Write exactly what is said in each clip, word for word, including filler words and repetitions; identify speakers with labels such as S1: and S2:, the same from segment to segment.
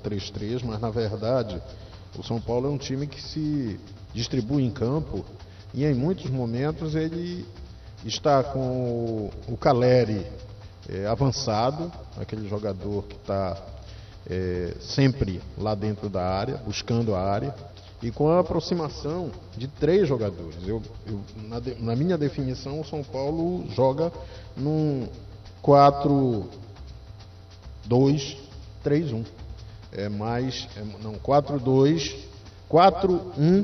S1: três três, mas na verdade o São Paulo é um time que se distribui em campo e em muitos momentos ele está com o, o Caleri é, avançado, aquele jogador que está é, sempre lá dentro da área, buscando a área, e com a aproximação de três jogadores. Eu, eu, na, de, na minha definição, o São Paulo joga num quatro dois três um. É mais, é, não, quatro dois, quatro um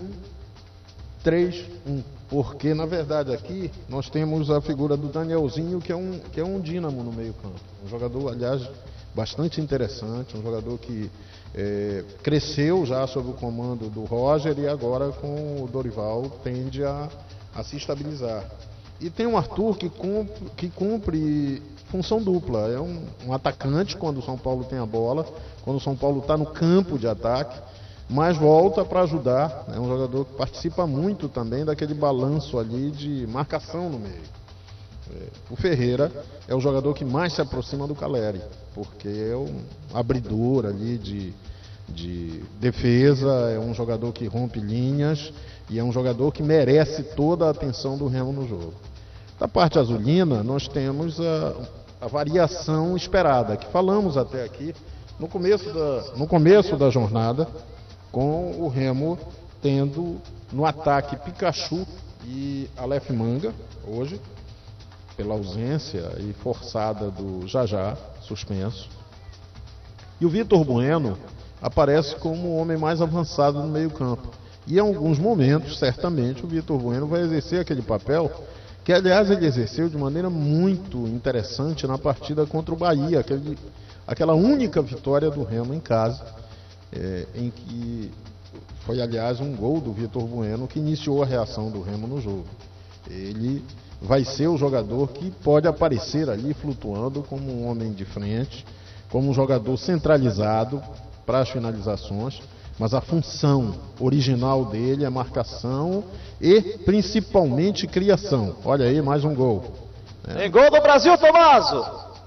S1: três um. Porque, na verdade, aqui nós temos a figura do Danielzinho, que é um, que é um dínamo no meio campo. Um jogador, aliás, bastante interessante, um jogador que é, cresceu já sob o comando do Roger e agora com o Dorival tende a, a se estabilizar. E tem um Arthur que cumpre, que cumpre função dupla. É um, um atacante quando o São Paulo tem a bola, quando o São Paulo está no campo de ataque, mas volta para ajudar. É um jogador que participa muito também daquele balanço ali de marcação no meio. É, o Ferreira é o jogador que mais se aproxima do Caleri, porque é um abridor ali de, de defesa, é um jogador que rompe linhas e é um jogador que merece toda a atenção do Remo no jogo. Da parte azulina, nós temos a, a variação esperada, que falamos até aqui no começo da, no começo da jornada, com o Remo tendo no ataque Pikachu e Aleph Manga, hoje, pela ausência e forçada do Jajá, suspenso. E o Vitor Bueno aparece como o homem mais avançado no meio campo. E em alguns momentos, certamente, o Vitor Bueno vai exercer aquele papel que, aliás, ele exerceu de maneira muito interessante na partida contra o Bahia, aquele, aquela única vitória do Remo em casa, é, em que foi, aliás, um gol do Vitor Bueno que iniciou a reação do Remo no jogo. Ele vai ser o jogador que pode aparecer ali flutuando como um homem de frente, como um jogador centralizado para as finalizações, mas a função original dele é marcação e principalmente criação. Olha aí, mais um gol.
S2: Tem gol do Brasil, Tomaso!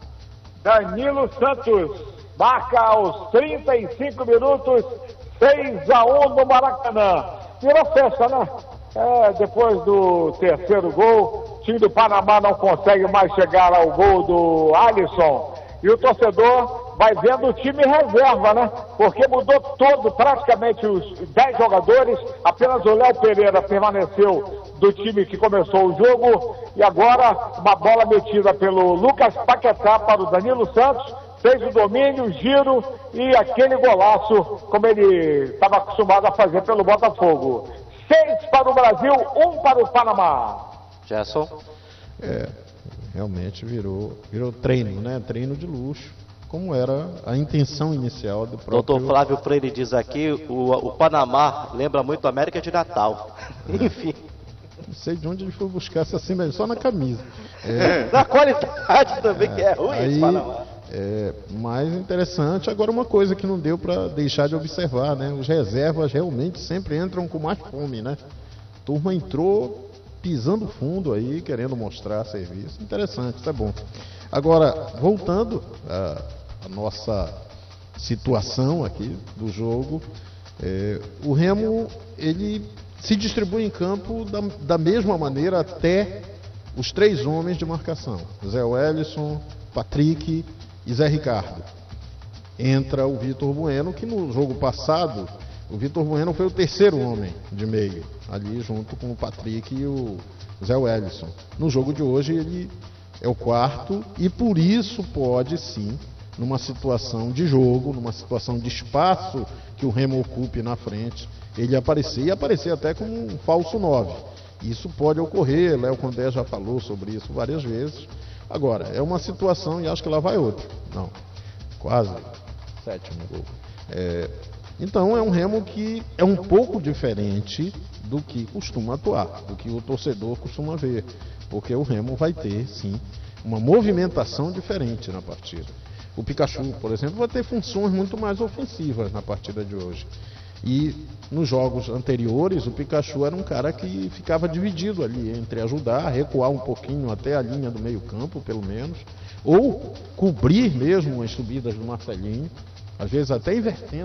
S3: Danilo Santos marca aos trinta e cinco minutos, seis a um no Maracanã. Virou festa, né? É, depois do terceiro gol, o time do Panamá não consegue mais chegar ao gol do Alisson. E o torcedor vai vendo o time reserva, né? Porque mudou todo, praticamente os dez jogadores. Apenas o Léo Pereira permaneceu do time que começou o jogo. E agora, uma bola metida pelo Lucas Paquetá para o Danilo Santos. Fez o domínio, o giro e aquele golaço, como ele estava acostumado a fazer pelo Botafogo. Seis para o Brasil, um para o Panamá.
S2: Gerson?
S1: É, realmente virou, virou treino, né? Treino de luxo, como era a intenção inicial do próprio...
S2: Doutor Flávio Freire diz aqui, o, o Panamá lembra muito a América de Natal. É. Enfim.
S1: Não sei de onde ele foi buscar essa cima, só na camisa.
S2: É, na qualidade também, é, que é ruim
S1: aí,
S2: esse Panamá.
S1: É, mais interessante, agora uma coisa que não deu para deixar de observar, né? Os reservas realmente sempre entram com mais fome, né? A turma entrou pisando fundo aí, querendo mostrar serviço. Interessante, isso é bom. Agora, voltando à, à nossa situação aqui do jogo, é, o Remo, ele se distribui em campo da, da mesma maneira até os três homens de marcação. Zé Wellison, Patrick e Zé Ricardo. Entra o Vitor Bueno, que no jogo passado, o Vitor Bueno foi o terceiro homem de meio, ali junto com o Patrick e o Zé Wellison. No jogo de hoje ele é o quarto e por isso pode sim, numa situação de jogo, numa situação de espaço que o Remo ocupe na frente, ele aparecer e aparecer até como um falso nove. Isso pode ocorrer, Léo Condé já falou sobre isso várias vezes. Agora, é uma situação e acho que lá vai outra. Não, quase sétimo gol. É, então é um Remo que é um pouco diferente do que costuma atuar, do que o torcedor costuma ver. Porque o Remo vai ter, sim, uma movimentação diferente na partida. O Pikachu, por exemplo, vai ter funções muito mais ofensivas na partida de hoje. E nos jogos anteriores, o Pikachu era um cara que ficava dividido ali entre ajudar, recuar um pouquinho até a linha do meio campo, pelo menos, ou cobrir mesmo as subidas do Marcelinho, às vezes até invertendo